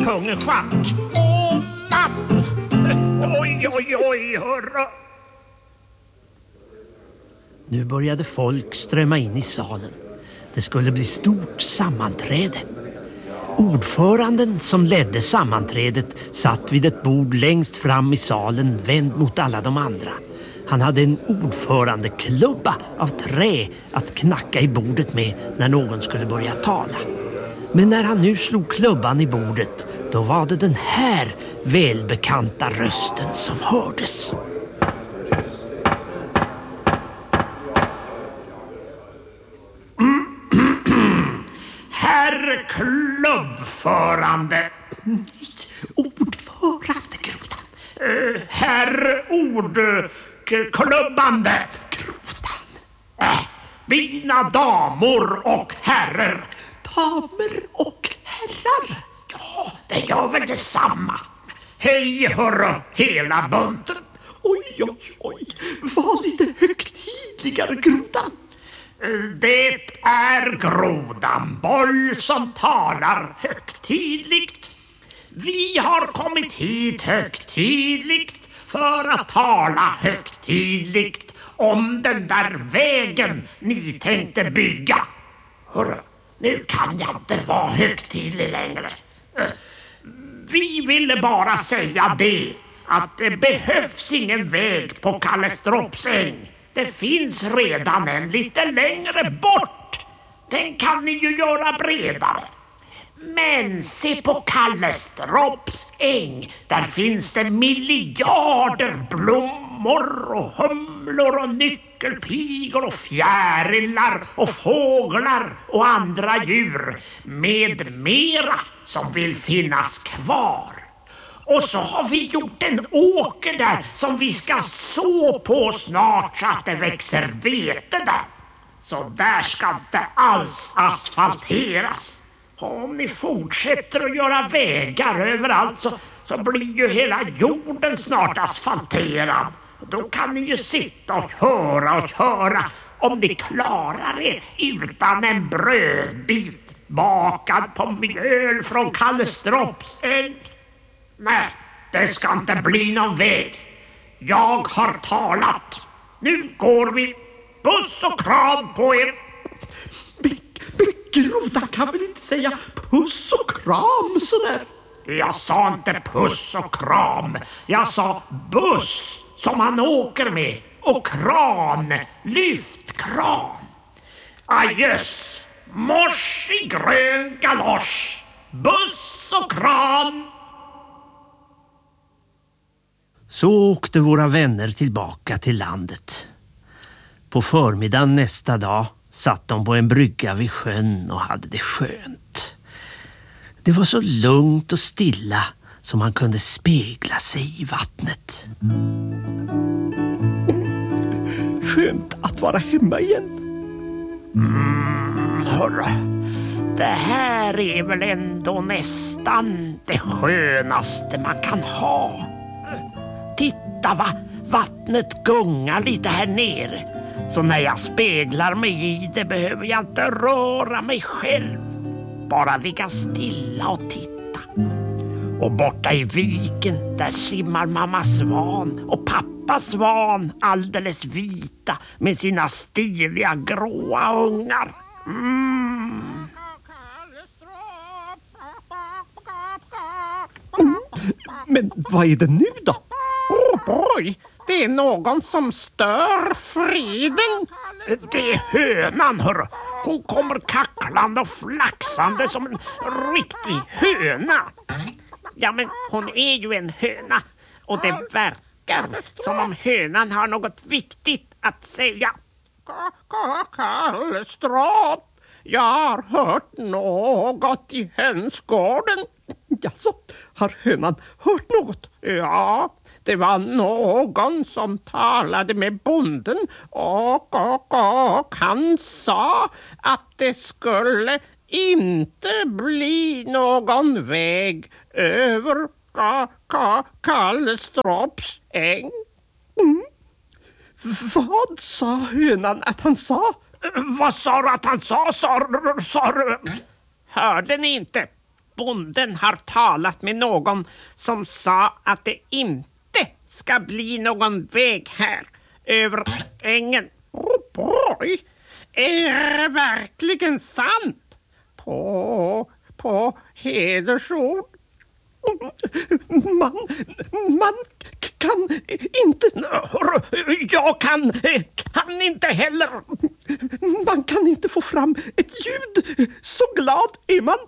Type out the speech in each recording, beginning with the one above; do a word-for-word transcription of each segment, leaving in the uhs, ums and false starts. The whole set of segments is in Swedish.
kungen schack. Och att... Oj, oj, oj, hörra. Nu började folk strömma in i salen. Det skulle bli stort sammanträde. Ordföranden som ledde sammanträdet satt vid ett bord längst fram i salen, vänd mot alla de andra. Han hade en ordförandeklubba av trä att knacka i bordet med när någon skulle börja tala. Men när han nu slog klubban i bordet, då var det den här välbekanta rösten som hördes. Herr klubbförande. Ordförande, Grodan. Uh, herr ordklubbande. Grodan. Äh, mina damer och herrar. Damer och herrar. Ja, det gör väl detsamma. Hej hörru, hela bunten. Oj, oj, oj. Var lite högtidligare, Grodan. Det är Grodan Boll som talar högtidligt. Vi har kommit hit högtidligt för att tala högtidligt om den där vägen ni tänkte bygga. Hörru, nu kan jag inte vara högtidlig längre. Vi ville bara säga det, att det behövs ingen väg på Kallestropsäng. Det finns redan en lite längre bort. Den kan ni ju göra bredare. Men se på Kallestropsäng. Där finns det miljarder blommor och humlor och nyckelpigor och fjärilar och fåglar och andra djur med mera som vill finnas kvar. Och så har vi gjort en åker där som vi ska så på snart så att det växer vete där. Så där ska inte alls asfalteras. Om ni fortsätter att göra vägar överallt så, så blir ju hela jorden snart asfalterad. Då kan ni ju sitta och köra och köra om ni klarar er utan en brödbit bakad på mjöl från Kallestropsäng. Nej, det ska inte bli någon väg. Jag har talat. Nu går vi. Puss och kram på er. Grodan kan väl inte säga puss och kram sådär? Jag sa inte puss och kram. Jag sa buss som man åker med. Och kran, lyftkran. Adjöss, mors i grön galosch. Buss och kran. Så åkte våra vänner tillbaka till landet. På förmiddagen nästa dag satt de på en brygga vid sjön och hade det skönt. Det var så lugnt och stilla som man kunde spegla sig i vattnet. Skönt att vara hemma igen. Mm, hörru. Det här är väl ändå nästan det skönaste man kan ha. Titta va, vattnet gungar lite här nere. Så när jag speglar mig i det behöver jag inte röra mig själv. Bara ligga stilla och titta. Och borta i viken, där simmar mamma svan och pappa svan alldeles vita med sina stiliga gråa ungar. Mm. Men vad är det nu då? Åh boy, det är någon som stör friden. Det är hönan, hörru. Hon kommer kacklande och flaxande som en riktig höna. Ja, men hon är ju en höna. Och det verkar som om hönan har något viktigt att säga. Kallstrop, jag har hört något i hönsgården. Jaså, har hönan hört något? Ja, det var någon som talade med bonden och, och, och han sa att det skulle inte bli någon väg över ka, ka, Kallestropsäng. Mm. Vad sa hönan att han sa? Vad sa du att han sa? Sa, sa, hörde ni inte? bonden har talat med någon som sa att det inte ska bli någon väg här över ängen. Oh boy, är det verkligen sant? På, på hedersord. Man, man kan inte... Jag kan, kan inte heller. Man kan inte få fram ett ljud. Så glad är man.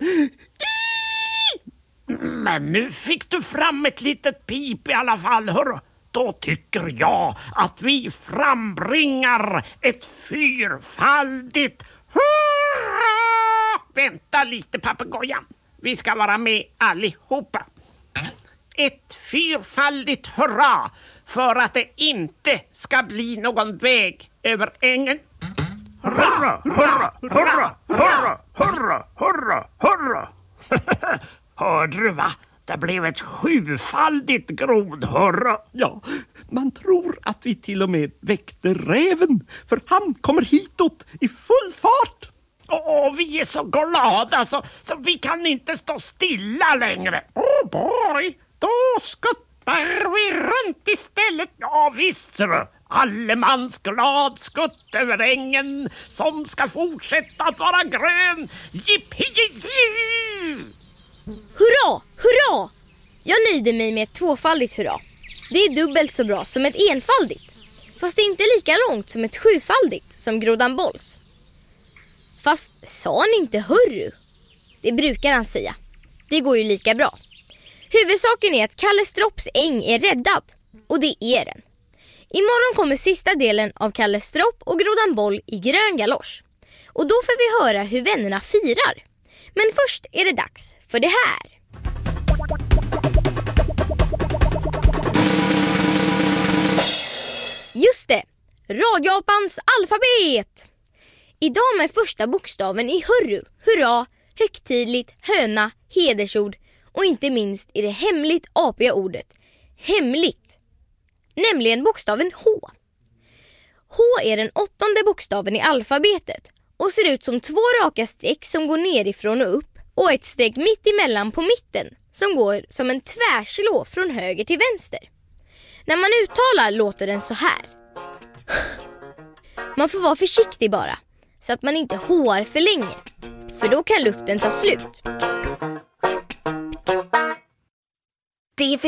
Men nu fick du fram ett litet pip i alla fall, hör. Då tycker jag att vi frambringar ett fyrfaldigt hurra! Vänta lite, papegojan. Vi ska vara med allihopa. Ett fyrfaldigt hurra för att det inte ska bli någon väg över ängen. Hurra, hurra, hurra, hurra, hurra, hurra, hurra. Hörde du va? Det blev ett sjufaldigt grodhurra. Ja, man tror att vi till och med väckte räven, för han kommer hitåt i full fart. Åh, vi är så glada så, så vi kan inte stå stilla längre. Oh boy, då skuttar vi runt istället. Ja visst, så. Allemans glad skutt över ängen som ska fortsätta att vara grön. Jippi-jippi! Hurra, hurra! Jag nöjde mig med ett tvåfaldigt hurra. Det är dubbelt så bra som ett enfaldigt. Fast det är inte lika långt som ett sjufaldigt som Grodan Bolls. Fast sa han inte hurru? Det brukar han säga. Det går ju lika bra. Huvudsaken är att Kalle Stropps äng är räddad. Och det är den. Imorgon kommer sista delen av Kalle Stropp och Grodan Boll i grön galosch. Och då får vi höra hur vännerna firar. Men först är det dags för det här. Just det, Radioapans alfabet! Idag med första bokstaven i hurru, hurra, högtidligt, höna, hedersord och inte minst i det hemligt apiga ordet hemligt. Nämligen bokstaven H. H är den åttonde bokstaven i alfabetet och ser ut som två raka streck som går nerifrån och upp och ett streck mitt emellan på mitten som går som en tvärslå från höger till vänster. När man uttalar låter den så här. Man får vara försiktig bara så att man inte håar för länge, för då kan luften ta slut. D V